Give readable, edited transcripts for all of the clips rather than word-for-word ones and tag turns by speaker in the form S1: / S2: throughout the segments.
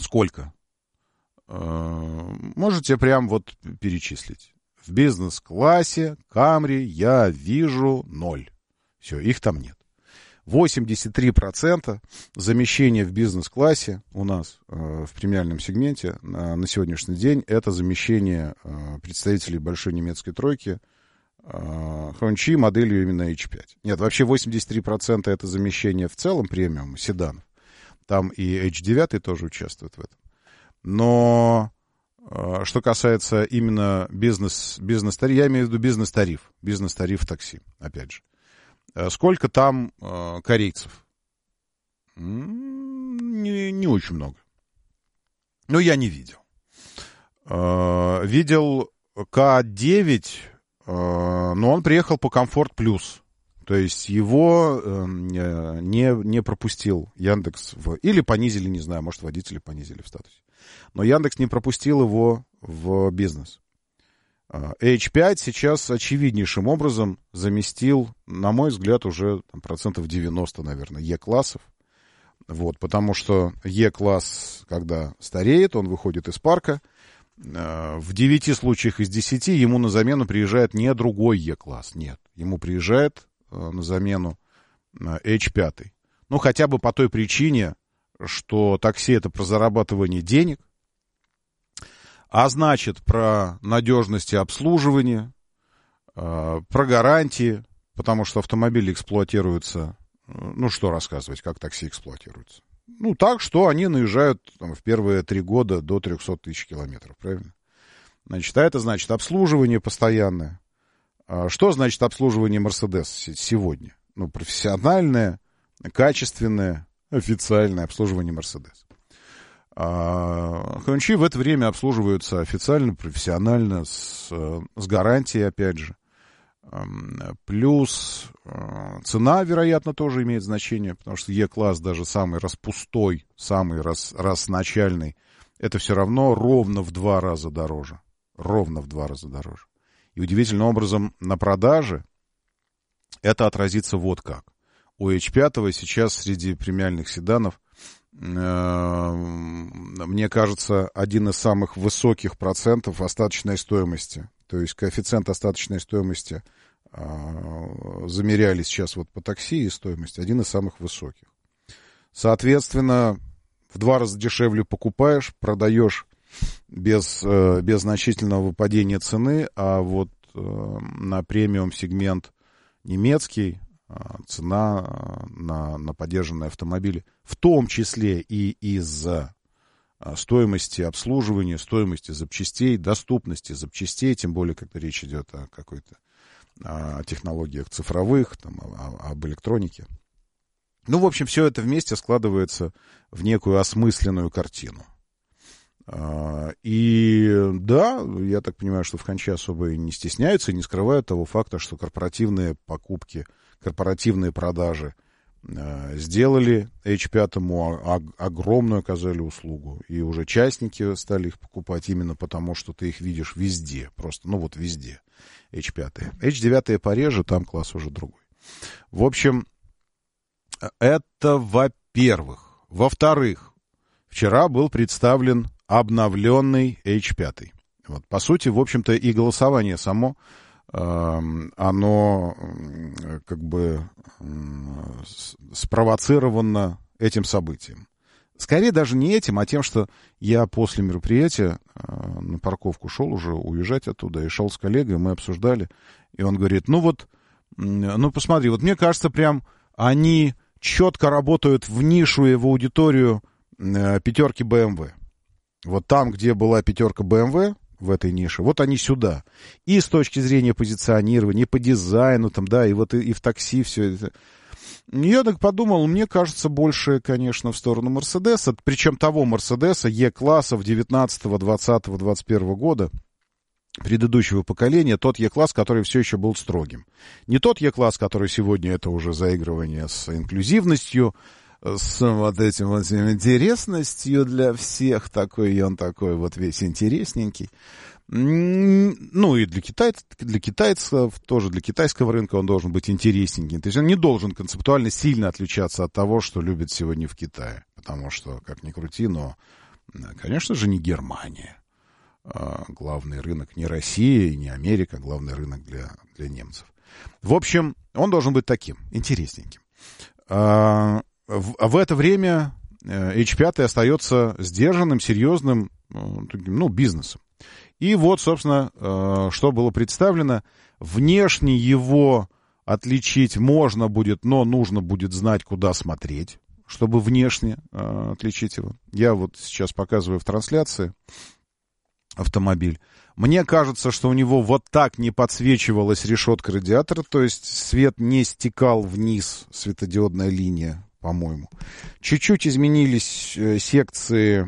S1: Сколько? Можете прям вот перечислить. В бизнес-классе Camry я вижу 0. Все, их там нет. 83% замещения в бизнес-классе у нас в премиальном сегменте на сегодняшний день это замещение представителей большой немецкой тройки Хончи моделью именно H5. Нет, вообще 83% это замещение в целом премиум седанов. Там и H9 тоже участвует в этом. Но что касается именно бизнес-тарифа, я имею в виду бизнес-тариф такси, опять же. Сколько там корейцев? Не очень много. Но я не видел. Видел К9, но он приехал по Комфорт Плюс. То есть его не пропустил Яндекс. Или понизили, не знаю, может, водители понизили в статусе. Но Яндекс не пропустил его в бизнес. H5 сейчас очевиднейшим образом заместил, на мой взгляд, уже там, 90%, наверное, E-классов. Вот, потому что E-класс, когда стареет, он выходит из парка. В 9 случаях из 10 ему на замену приезжает не другой E-класс. Нет, ему приезжает на замену H5. Ну, хотя бы по той причине, что такси — это про зарабатывание денег, а значит, про надежность и обслуживание, про гарантии, потому что автомобили эксплуатируются, ну, что рассказывать, как такси эксплуатируются. Ну, так, что они наезжают там, в первые 3 года до 300 тысяч километров, правильно? Значит, а это значит обслуживание постоянное. Что значит обслуживание Mercedes сегодня? Ну, профессиональное, качественное, официальное обслуживание Mercedes. Хончи в это время обслуживаются официально, профессионально, с гарантией, опять же. Плюс цена, вероятно, тоже имеет значение, потому что E-класс, даже самый распустой, самый начальный, это все равно ровно в 2 раза дороже. Ровно в 2 раза дороже. И удивительным образом на продаже это отразится вот как. У H5 сейчас среди премиальных седанов, мне кажется, один из самых высоких процентов остаточной стоимости. То есть коэффициент остаточной стоимости замеряли сейчас вот по такси, и стоимость один из самых высоких. Соответственно, в 2 раза дешевле покупаешь, продаешь без значительного падения цены, а вот на премиум-сегмент немецкий цена на подержанные автомобили, в том числе и из-за стоимости обслуживания, стоимости запчастей, доступности запчастей, тем более, когда речь идет о какой-то о технологиях цифровых, там, об электронике. Ну, в общем, все это вместе складывается в некую осмысленную картину. И да, я так понимаю, что в Хонче особо и не стесняются и не скрывают того факта, что корпоративные покупки, корпоративные продажи сделали H5 огромную, оказали услугу. И уже частники стали их покупать именно потому, что ты их видишь везде. Просто, ну вот везде. H5. H9 пореже, там класс уже другой. В общем, это во-первых. Во-вторых, вчера был представлен обновленный H5. Вот, по сути, в общем-то, и голосование само, оно как бы спровоцировано этим событием. Скорее даже не этим, а тем, что я после мероприятия на парковку шел уже уезжать оттуда, и шел с коллегой, мы обсуждали, и он говорит, ну вот, ну посмотри, вот мне кажется, прям они четко работают в нишу и в аудиторию пятерки BMW. Вот там, где была пятерка BMW, в этой нише, вот они сюда. И с точки зрения позиционирования, и по дизайну, там, да, и вот и в такси все это. Я так подумал, мне кажется, больше, конечно, в сторону Мерседеса, причем того Мерседеса Е-классов 19, 20, 21 года, предыдущего поколения, тот Е-класс, который все еще был строгим. Не тот Е-класс, который сегодня это уже заигрывание с инклюзивностью, с вот этим вот интересностью для всех, такой, и он такой вот весь интересненький. Ну и для китайцев, тоже для китайского рынка он должен быть интересненький. То есть он не должен концептуально сильно отличаться от того, что любят сегодня в Китае. Потому что, как ни крути, но Конечно же, не Германия. Главный рынок не Россия и не Америка, главный рынок для немцев. В общем, он должен быть таким, интересненьким. В это время H5 остается сдержанным, серьезным, бизнесом. И вот, собственно, что было представлено. Внешне его отличить можно будет, но нужно будет знать, куда смотреть, чтобы внешне отличить его. Я вот сейчас показываю в трансляции автомобиль. Мне кажется, что у него вот так не подсвечивалась решетка радиатора, то есть свет не стекал вниз, светодиодная линия, по-моему. Чуть-чуть изменились секции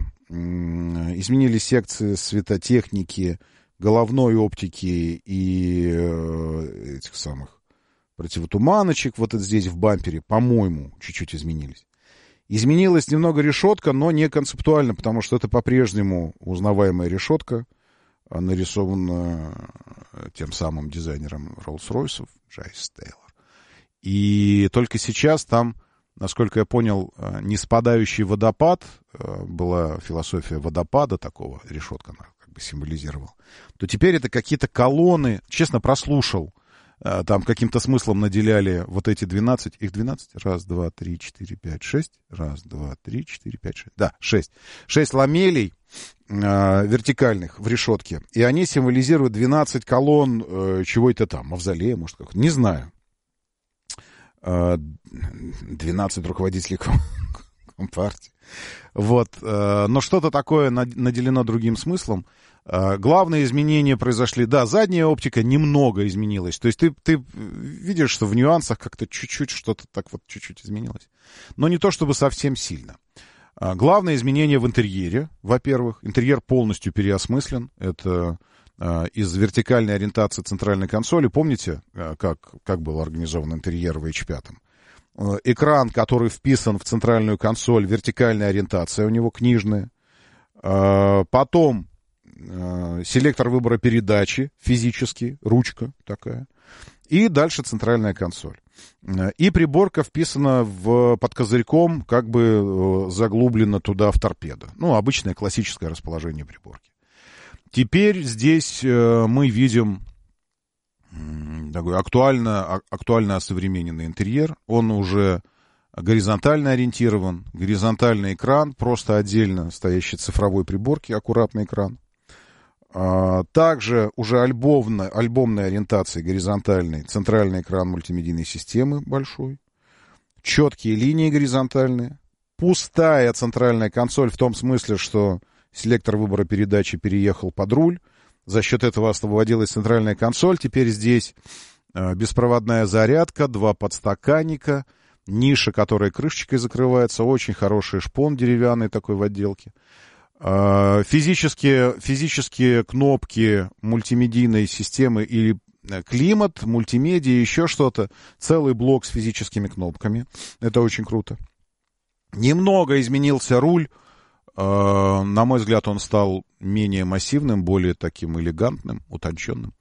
S1: светотехники, головной оптики и этих самых противотуманочек вот здесь в бампере, по-моему, чуть-чуть изменились. Изменилась немного решетка, но не концептуально, потому что это по-прежнему узнаваемая решетка, нарисованная тем самым дизайнером Роллс-Ройсов, Джайс Тейлор. И только сейчас там, насколько я понял, не спадающий водопад, была философия водопада такого, решетка она как бы символизировала, то теперь это какие-то колонны, честно, прослушал, там каким-то смыслом наделяли вот эти 12, их 12, раз, два, три, четыре, пять, шесть, раз, два, три, четыре, пять, шесть, да, 6 ламелей вертикальных в решетке, и они символизируют 12 колонн чего-то там, мавзолея, может, как, не знаю. 12 руководителей Компартии. Вот. Но что-то такое наделено другим смыслом. Главные изменения произошли. Да, задняя оптика немного изменилась. То есть ты видишь, что в нюансах как-то чуть-чуть что-то так вот чуть-чуть изменилось. Но не то чтобы совсем сильно. Главное изменение в интерьере. Во-первых, интерьер полностью переосмыслен. Это из вертикальной ориентации центральной консоли. Помните, как был организован интерьер в H5? Экран, который вписан в центральную консоль, вертикальная ориентация у него книжная. Потом селектор выбора передачи, физический, ручка такая. И дальше центральная консоль. И приборка вписана под козырьком, как бы заглублена туда в торпедо. Обычное классическое расположение приборки. Теперь здесь мы видим такой актуально осовремененный интерьер. Он уже горизонтально ориентирован. Горизонтальный экран, просто отдельно стоящий цифровой приборки, аккуратный экран. Также уже альбомной ориентации горизонтальной, центральный экран мультимедийной системы большой. Четкие линии горизонтальные. Пустая центральная консоль в том смысле, что селектор выбора передачи переехал под руль. За счет этого освободилась центральная консоль. Теперь здесь беспроводная зарядка, 2 подстаканника, ниша, которая крышечкой закрывается, очень хороший шпон деревянный такой в отделке. Физические кнопки мультимедийной системы или климат, мультимедиа, еще что-то. Целый блок с физическими кнопками. Это очень круто. Немного изменился руль. На мой взгляд, он стал менее массивным, более таким элегантным, утонченным.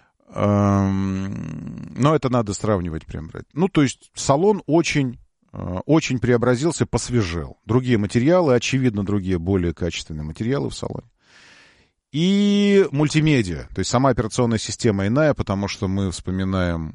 S1: Но это надо сравнивать прям. То есть салон очень преобразился, посвежел. Другие материалы, очевидно, другие более качественные материалы в салоне. И мультимедиа, то есть сама операционная система иная, потому что мы вспоминаем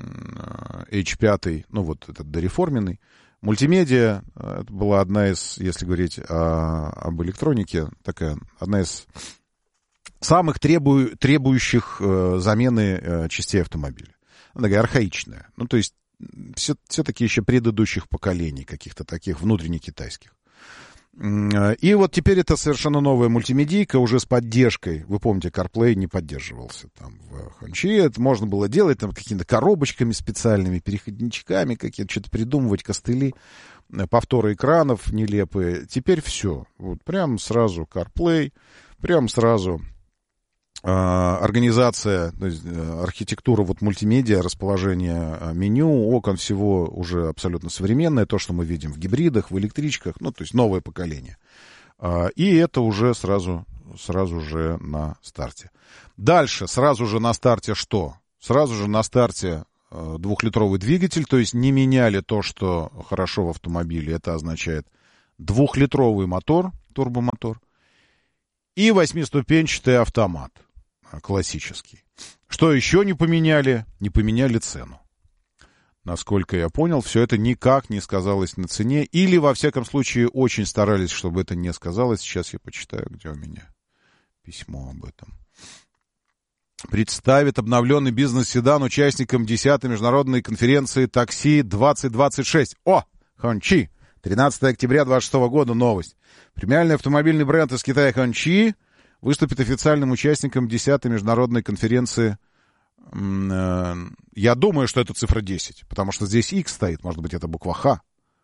S1: H5, этот дореформенный. Мультимедиа это была одна из, если говорить об электронике, одна из самых требующих замены частей автомобиля. Она такая архаичная. То есть все-таки еще предыдущих поколений, каких-то таких внутренне китайских. И вот теперь это совершенно новая мультимедийка, уже с поддержкой. Вы помните, CarPlay не поддерживался там в Хончи. Это можно было делать там какими-то коробочками специальными, переходничками, какие-то что-то придумывать, костыли, повторы экранов нелепые. Теперь все. Вот прям сразу CarPlay, прям сразу организация, то есть архитектура мультимедиа, расположение меню, окон, всего уже абсолютно современное, то, что мы видим в гибридах, в электричках, то есть новое поколение. И это уже сразу же на старте. Дальше сразу же на старте что? Сразу же на старте 2-литровый двигатель, то есть не меняли то, что хорошо в автомобиле, это означает 2-литровый мотор, турбомотор. и 8-ступенчатый автомат. Классический. Что еще не поменяли? Не поменяли цену. Насколько я понял, все это никак не сказалось на цене. Или, во всяком случае, очень старались, чтобы это не сказалось. Сейчас я почитаю, где у меня письмо об этом. Представит обновленный бизнес-седан участникам 10-й международной конференции «Такси-2026». О! Хончи! 13 октября 2026 года новость. Премиальный автомобильный бренд из Китая Хончи выступит официальным участником 10-й международной конференции. Я думаю, что это цифра 10, потому что здесь X стоит. Может быть, это буква Х.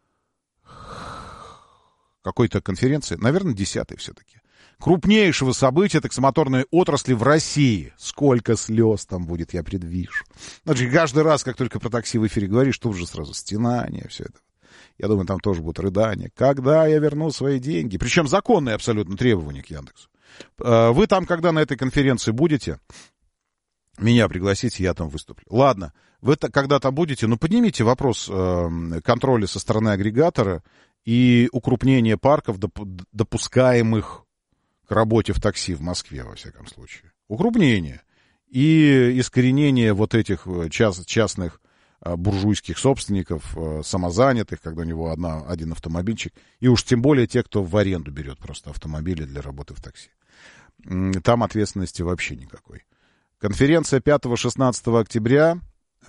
S1: Какой-то конференции. Наверное, 10-й все-таки. Крупнейшего события таксомоторной отрасли в России. Сколько слез там будет, я предвижу. Значит, каждый раз, как только про такси в эфире говоришь, тут же сразу стенание, все это. Я думаю, там тоже будут рыдания. Когда я верну свои деньги? Причем законные абсолютно требования к Яндексу. Вы там, когда на этой конференции будете, меня пригласите, я там выступлю. Ладно, вы когда там будете, поднимите вопрос контроля со стороны агрегатора и укрупнения парков, допускаемых к работе в такси в Москве, во всяком случае. Укрупнение и искоренение вот этих частных буржуйских собственников, самозанятых, когда у него один автомобильчик, и уж тем более те, кто в аренду берет просто автомобили для работы в такси. Там ответственности вообще никакой. Конференция 5-16 октября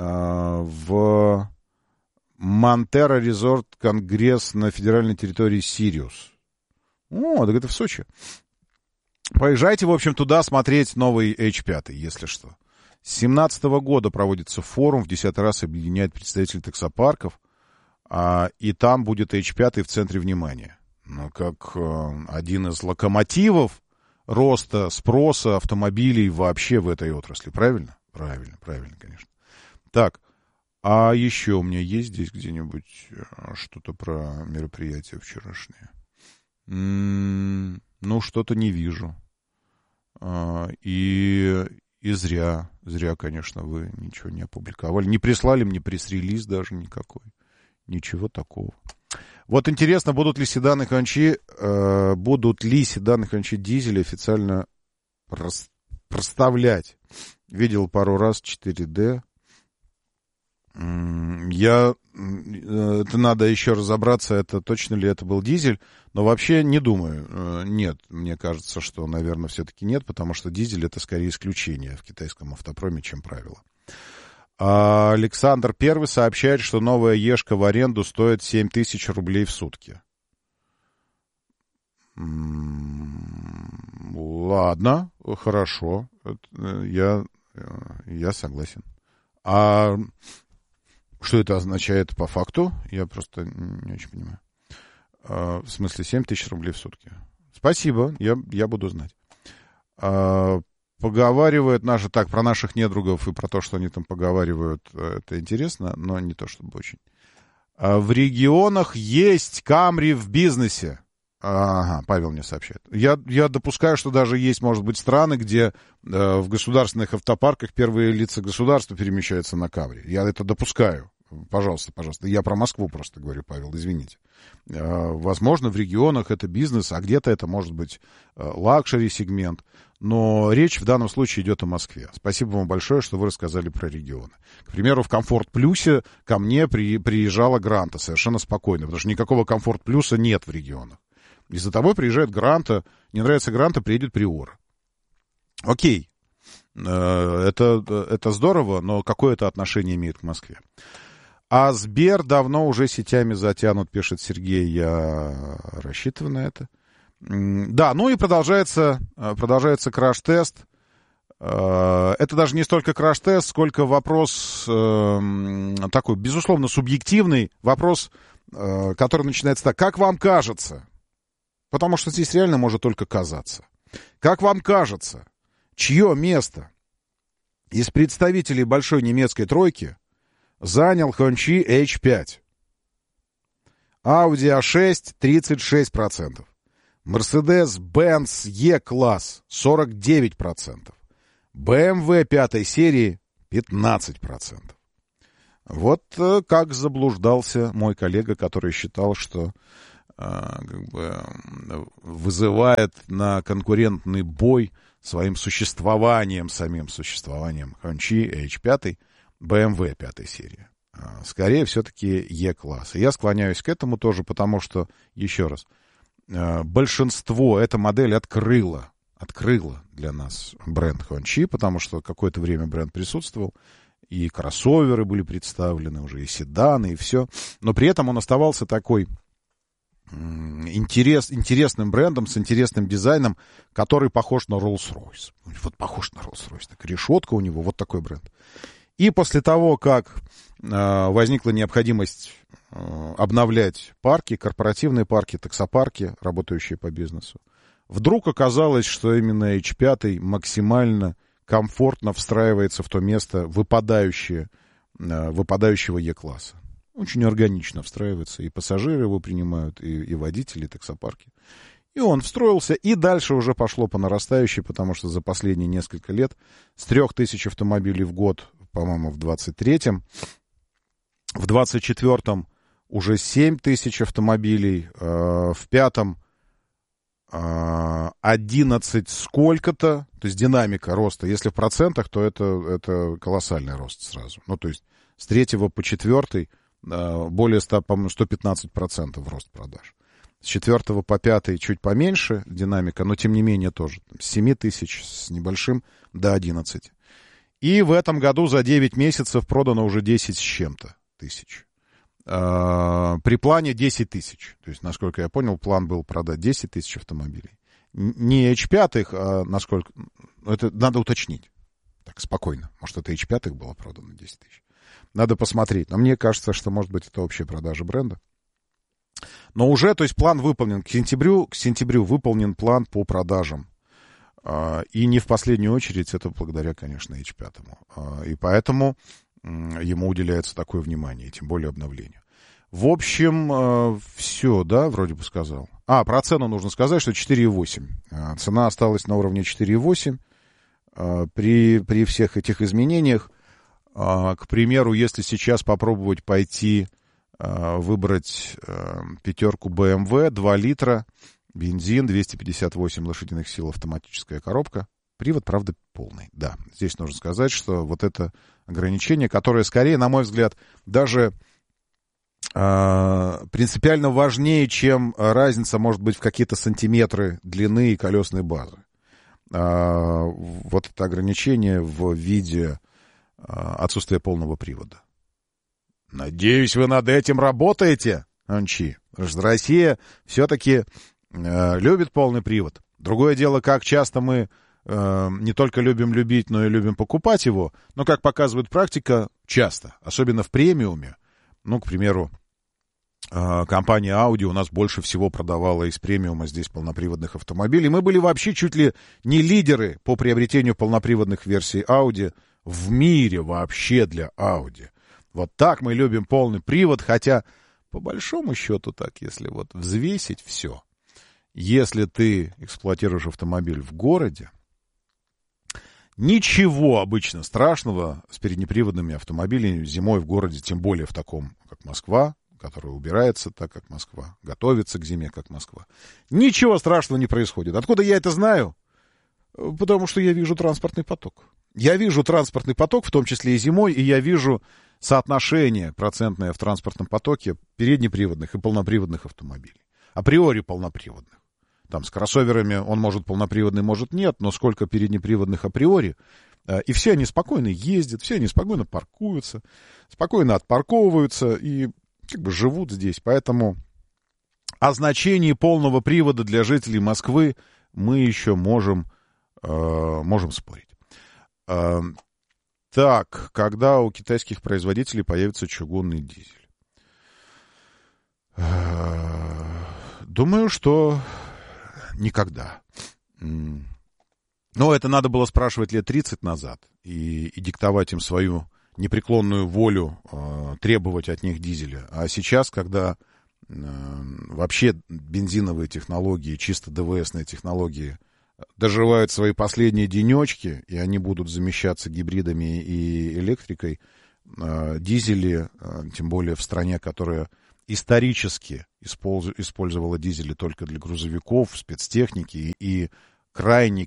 S1: в Монтеро Резорт Конгресс на федеральной территории Сириус. О, так это в Сочи. Поезжайте, в общем, туда смотреть новый H5, если что. С 2017 года проводится форум, в 10-й раз объединяет представителей таксопарков, и там будет H5 в центре внимания. Как один из локомотивов роста спроса автомобилей вообще в этой отрасли. Правильно? Правильно, конечно. Так, а еще у меня есть здесь где-нибудь что-то про мероприятие вчерашнее? Что-то не вижу. И зря, конечно, вы ничего не опубликовали. Не прислали мне пресс-релиз даже никакой. Ничего такого. Вот интересно, будут ли седаны Хончи дизель официально проставлять. Видел пару раз 4D. Это надо еще разобраться, это точно ли это был дизель, но вообще не думаю. Нет, мне кажется, что, наверное, все-таки нет, потому что дизель — это скорее исключение в китайском автопроме, чем правило. Александр I сообщает, что новая Ешка в аренду стоит 7 тысяч рублей в сутки. Ладно, хорошо, я согласен. А что это означает по факту? Я просто не очень понимаю. В смысле, 7 тысяч рублей в сутки. Спасибо, я буду знать. Поговаривают про наших недругов и про то, что они там поговаривают, это интересно, но не то чтобы очень. В регионах есть Камри в бизнесе. Ага, Павел мне сообщает. Я допускаю, что даже есть, может быть, страны, где в государственных автопарках первые лица государства перемещаются на Камри. Я это допускаю. Пожалуйста. Я про Москву просто говорю, Павел, извините. Возможно, в регионах это бизнес, а где-то это может быть лакшери-сегмент. Но речь в данном случае идет о Москве. Спасибо вам большое, что вы рассказали про регионы. К примеру, в Комфорт Плюсе ко мне приезжала Гранта совершенно спокойно, потому что никакого Комфорт Плюса нет в регионах. И за тобой приезжает Гранта. Не нравится Гранта, приедет Приора. Окей. Это здорово, но какое это отношение имеет к Москве? А Сбер давно уже сетями затянут, пишет Сергей. Я рассчитываю на это. Да, и продолжается краш-тест. Это даже не столько краш-тест, сколько вопрос такой, безусловно, субъективный вопрос, который начинается так. Как вам кажется? Потому что здесь реально может только казаться. Как вам кажется, чье место из представителей большой немецкой тройки занял Хончи H5? Audi A6 36%. Mercedes-Benz E-класс 49%. BMW 5 серии 15%. Вот как заблуждался мой коллега, который считал, что как бы вызывает на конкурентный бой своим существованием, самим существованием Хончи H5, BMW 5 серии. Скорее, все-таки E-класс. Я склоняюсь к этому тоже, потому что, еще раз, большинство, эта модель открыла для нас бренд Хончи, потому что какое-то время бренд присутствовал, и кроссоверы были представлены уже, и седаны, и все. Но при этом он оставался такой интересным брендом, с интересным дизайном, который похож на Rolls-Royce. Вот похож на Rolls-Royce. Так, решетка у него, вот такой бренд. И после того, как возникла необходимость обновлять парки, корпоративные парки, таксопарки, работающие по бизнесу, вдруг оказалось, что именно H5 максимально комфортно встраивается в то место выпадающего E-класса. Очень органично встраивается, и пассажиры его принимают, и водители, и таксопарки. И он встроился, и дальше уже пошло по нарастающей, потому что за последние несколько лет с 3000 автомобилей в год, по-моему, в 23-м, в 24-м уже 7000 автомобилей, в 5-м 11 сколько-то, то есть динамика роста. Если в процентах, то это колоссальный рост сразу. Ну, то есть с 3 по 4 более 100, по-моему, 115% рост продаж. С 4 по 5 чуть поменьше динамика, но тем не менее тоже. С 7 тысяч с небольшим до 11. И в этом году за 9 месяцев продано уже 10 с чем-то тысяч. При плане 10 тысяч. То есть, насколько я понял, план был продать 10 тысяч автомобилей. Не H5, а насколько... Это надо уточнить. Так, спокойно. Может, это H5 было продано 10 тысяч. Надо посмотреть. Но мне кажется, что, может быть, это общая продажа бренда. Но уже, то есть, план выполнен. К сентябрю выполнен план по продажам. И не в последнюю очередь, это благодаря, конечно, H5. И поэтому ему уделяется такое внимание, тем более обновлению. В общем, все, да, вроде бы сказал. Про цену нужно сказать, что 4,8. Цена осталась на уровне 4,8 при всех этих изменениях. К примеру, если сейчас попробовать пойти выбрать пятерку BMW, 2 литра, бензин, 258 лошадиных сил, автоматическая коробка. Привод, правда, полный. Да, здесь нужно сказать, что вот это ограничение, которое скорее, на мой взгляд, даже принципиально важнее, чем разница, может быть, в какие-то сантиметры длины и колесной базы. Вот это ограничение в виде отсутствия полного привода. Надеюсь, вы над этим работаете, Хончи. Потому что Россия все-таки любит полный привод. Другое дело, как часто мы не только любим любить, но и любим покупать его. Но, как показывает практика, часто, особенно в премиуме. Ну, к примеру, компания Audi у нас больше всего продавала из премиума здесь полноприводных автомобилей. Мы были вообще чуть ли не лидеры по приобретению полноприводных версий Audi в мире вообще для Audi. Вот так мы любим полный привод, хотя, по большому счету, так, если вот взвесить все, если ты эксплуатируешь автомобиль в городе, ничего обычно страшного с переднеприводными автомобилями зимой в городе, тем более в таком, как Москва, которая убирается так, как Москва, готовится к зиме, как Москва. Ничего страшного не происходит. Откуда я это знаю? Потому что я вижу транспортный поток. Я вижу транспортный поток, в том числе и зимой, и я вижу соотношение процентное в транспортном потоке переднеприводных и полноприводных автомобилей. Априори полноприводных. Там с кроссоверами он может полноприводный, может нет, но сколько переднеприводных априори. И все они спокойно ездят, все они спокойно паркуются, спокойно отпарковываются и как бы живут здесь. Поэтому о значении полного привода для жителей Москвы мы еще можем спорить. Так, когда у китайских производителей появится чугунный дизель? Думаю, что никогда. Но это надо было спрашивать лет 30 назад и диктовать им свою непреклонную волю, требовать от них дизеля. А сейчас, когда вообще бензиновые технологии, чисто ДВСные технологии доживают свои последние денечки, и они будут замещаться гибридами и электрикой, дизели, тем более в стране, которая исторически использовала дизели только для грузовиков, спецтехники и крайне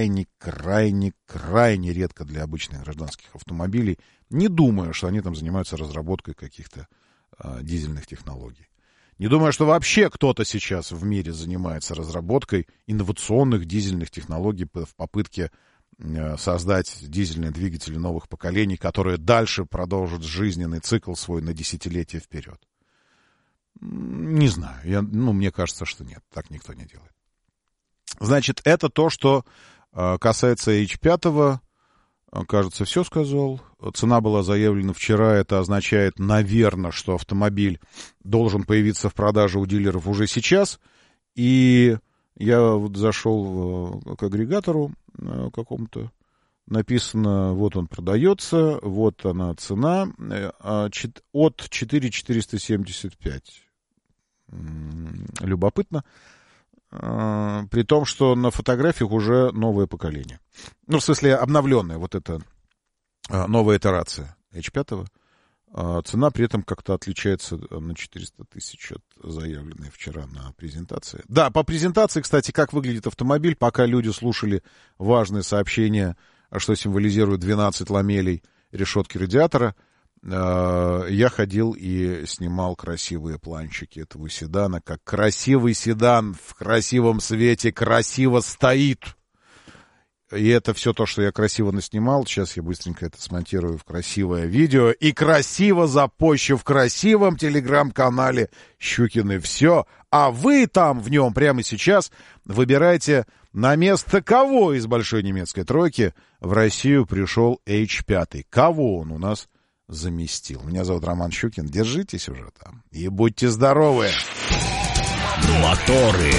S1: редко для обычных гражданских автомобилей. Не думаю, что они там занимаются разработкой каких-то дизельных технологий. Не думаю, что вообще кто-то сейчас в мире занимается разработкой инновационных дизельных технологий в попытке создать дизельные двигатели новых поколений, которые дальше продолжат жизненный цикл свой на десятилетия вперед. Не знаю. Мне кажется, что нет. Так никто не делает. Значит, это то, что касается H5. Кажется, все сказал. Цена была заявлена вчера. Это означает, наверное, что автомобиль должен появиться в продаже у дилеров уже сейчас. И я вот зашел к агрегатору какому-то. Написано, вот он продается, вот она цена, от 4,475. Любопытно. При том, что на фотографиях уже новое поколение. Ну, в смысле, обновленная вот эта новая итерация H5. Цена при этом как-то отличается на 400 тысяч от заявленной вчера на презентации. Да, по презентации, кстати, как выглядит автомобиль, пока люди слушали важные сообщения, что символизирует 12 ламелей решетки радиатора, я ходил и снимал красивые планчики этого седана, как красивый седан в красивом свете красиво стоит. И это все то, что я красиво наснимал. Сейчас я быстренько это смонтирую в красивое видео и красиво запощу в красивом телеграм-канале Щукины «Все». А вы там в нем прямо сейчас выбирайте, на место кого из большой немецкой тройки в Россию пришел H5. Кого он у нас заместил. Меня зовут Роман Щукин. Держитесь уже там и будьте здоровы.
S2: Моторы.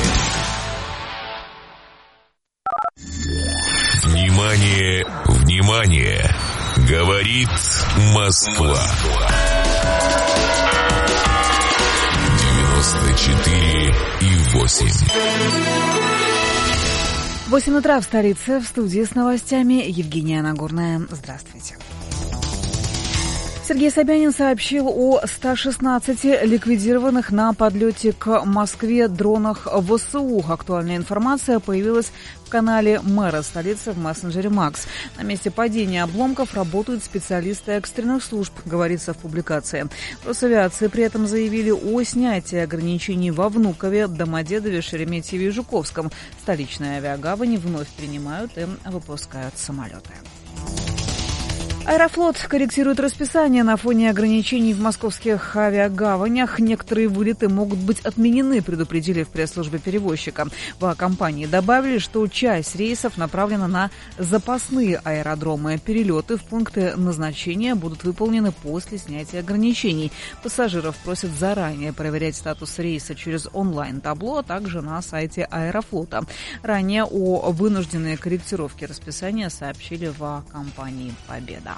S2: Внимание, внимание! Говорит Москва. 94,8.
S3: 8 утра в столице. В студии с новостями Евгения Нагорная. Здравствуйте. Сергей Собянин сообщил о 116 ликвидированных на подлете к Москве дронах ВСУ. Актуальная информация появилась в канале мэра столицы в мессенджере Макс. На месте падения обломков работают специалисты экстренных служб, говорится в публикации. Росавиации при этом заявили о снятии ограничений во Внукове, Домодедове, Шереметьеве и Жуковском. Столичные авиагавани вновь принимают и выпускают самолеты. Аэрофлот корректирует расписание на фоне ограничений в московских авиагаванях. Некоторые вылеты могут быть отменены, предупредили в пресс-службе перевозчика. В компании добавили, что часть рейсов направлена на запасные аэродромы. Перелеты в пункты назначения будут выполнены после снятия ограничений. Пассажиров просят заранее проверять статус рейса через онлайн-табло, а также на сайте Аэрофлота. Ранее о вынужденной корректировке расписания сообщили в компании «Победа».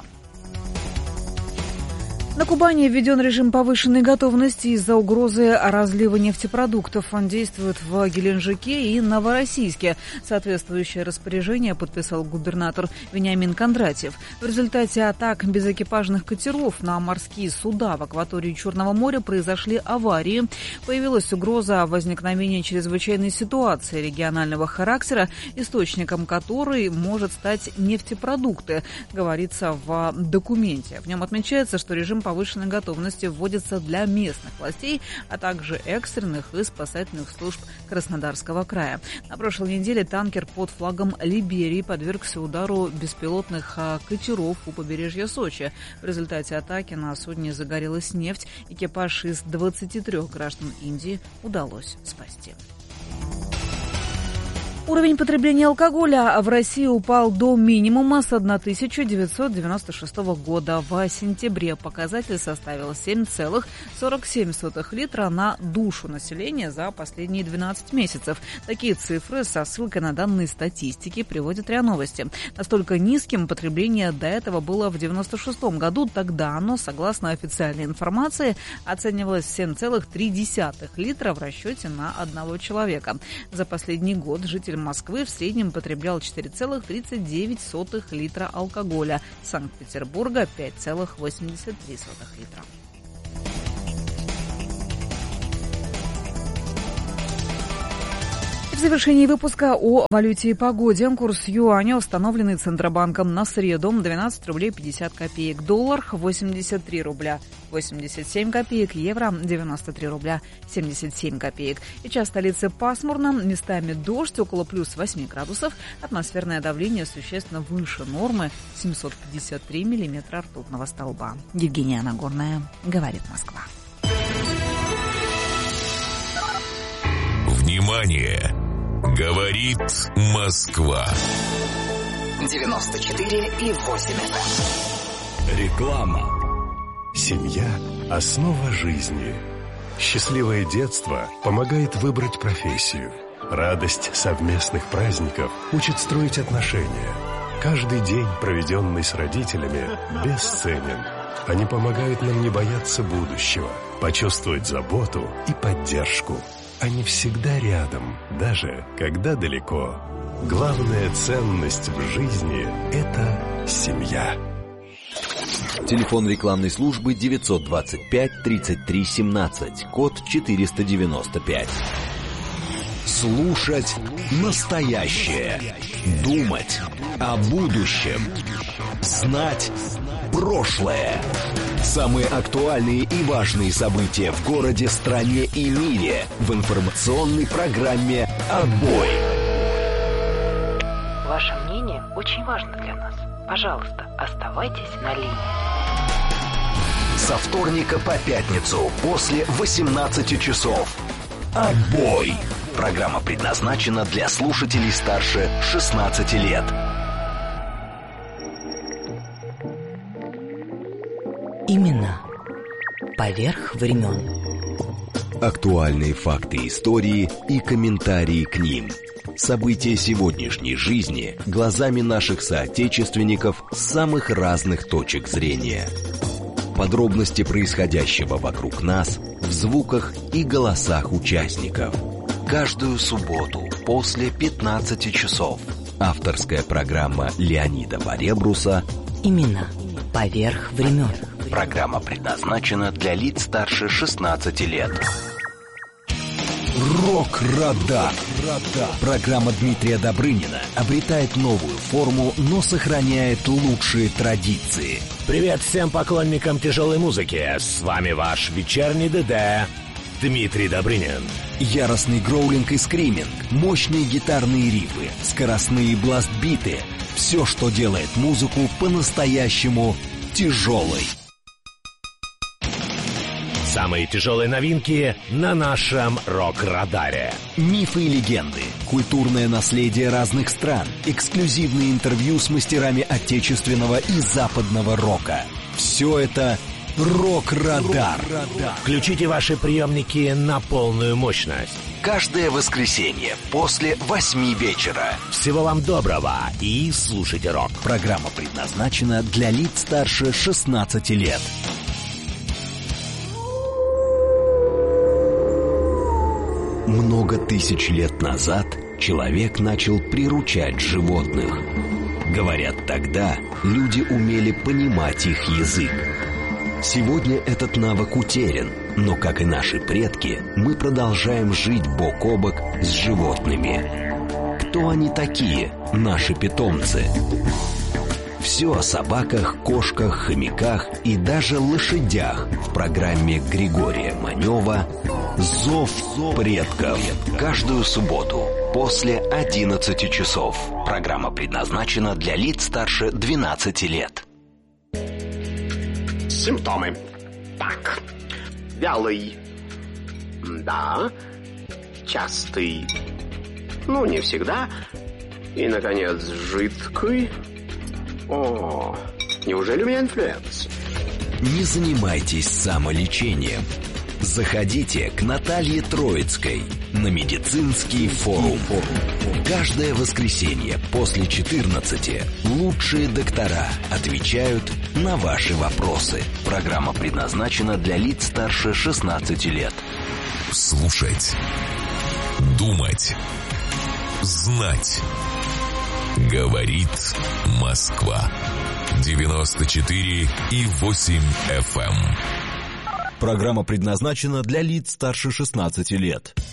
S3: На Кубани введен режим повышенной готовности из-за угрозы разлива нефтепродуктов. Он действует в Геленджике и Новороссийске. Соответствующее распоряжение подписал губернатор Вениамин Кондратьев. В результате атак безэкипажных катеров на морские суда в акватории Черного моря произошли аварии. Появилась угроза возникновения чрезвычайной ситуации регионального характера, источником которой может стать нефтепродукты, говорится в документе. В нем отмечается, что режим повышенной готовности вводится для местных властей, а также экстренных и спасательных служб Краснодарского края. На прошлой неделе танкер под флагом Либерии подвергся удару беспилотных катеров у побережья Сочи. В результате атаки на судне загорелась нефть. Экипаж из 23 граждан Индии удалось спасти. Уровень потребления алкоголя в России упал до минимума с 1996 года. В сентябре показатель составил 7,47 литра на душу населения за последние 12 месяцев. Такие цифры со ссылкой на данные статистики приводят РИА Новости. Настолько низким потребление до этого было в 1996 году. Тогда оно, согласно официальной информации, оценивалось в 7,3 литра в расчете на одного человека. За последний год житель Москвы в среднем потреблял 4,39 литра алкоголя, Санкт-Петербурга 5,83 литра. завершении выпуска о валюте и погоде. Курс юаня, установленный Центробанком на среду, 12 рублей 50 копеек. Доллар 83 рубля 87 копеек. Евро 93 рубля 77 копеек. Сейчас в столице пасмурно, местами дождь, около плюс 8 градусов. Атмосферное давление существенно выше нормы, 753 миллиметра ртутного столба. Евгения Нагорная, говорит Москва.
S2: Внимание! Говорит Москва.
S4: 94,8 FM.
S5: Реклама. Семья – основа жизни. Счастливое детство помогает выбрать профессию. Радость совместных праздников учит строить отношения. Каждый день, проведенный с родителями, бесценен. Они помогают нам не бояться будущего, почувствовать заботу и поддержку. Они всегда рядом, даже когда далеко. Главная ценность в жизни – это семья.
S6: Телефон рекламной службы 925-33-17, код 495. Слушать настоящее. Думать о будущем. Знать прошлое. Самые актуальные и важные события в городе, стране и мире в информационной программе «Отбой».
S7: Ваше мнение очень важно для нас. Пожалуйста, оставайтесь на линии.
S6: Со вторника по пятницу после 18 часов. «Отбой». Программа предназначена для слушателей старше 16 лет.
S4: Именно поверх времен.
S6: Актуальные факты истории и комментарии к ним. События сегодняшней жизни глазами наших соотечественников с самых разных точек зрения. Подробности происходящего вокруг нас в звуках и голосах участников. Каждую субботу после 15 часов. Авторская программа Леонида Варебруса
S4: Именно поверх времен.
S6: Программа предназначена для лиц старше 16 лет. Рок-радар. Программа Дмитрия Добрынина обретает новую форму, но сохраняет лучшие традиции.
S8: Привет всем поклонникам тяжелой музыки. С вами ваш вечерний ДД Дмитрий Добрынин.
S6: Яростный гроулинг и скриминг, мощные гитарные рифы, скоростные бласт-биты. Все, что делает музыку по-настоящему тяжелой.
S8: Самые тяжелые новинки на нашем рок-радаре.
S6: Мифы и легенды, культурное наследие разных стран, эксклюзивные интервью с мастерами отечественного и западного рока. Все это «Рок-радар».
S8: Включите ваши приемники на полную мощность.
S6: Каждое воскресенье после 8 вечера.
S8: Всего вам доброго и слушайте рок.
S6: Программа предназначена для лиц старше 16 лет. Много тысяч лет назад человек начал приручать животных. Говорят, тогда люди умели понимать их язык. Сегодня этот навык утерян, но, как и наши предки, мы продолжаем жить бок о бок с животными. Кто они такие, наши питомцы? Все о собаках, кошках, хомяках и даже лошадях в программе Григория Манева «Зов предков». Каждую субботу после 11 часов. Программа предназначена для лиц старше 12 лет.
S9: Симптомы. Так. Вялый. Да. Частый. Ну, не всегда. И, наконец, жидкий. О, неужели у меня инфлюенс?
S6: Не занимайтесь самолечением. Заходите к Наталье Троицкой на медицинский форум. Каждое воскресенье после 14 лучшие доктора отвечают на ваши вопросы. Программа предназначена для лиц старше 16 лет.
S2: Слушать, думать, знать. Говорит Москва. 94,8 FM.
S6: Программа предназначена для лиц старше 16 лет.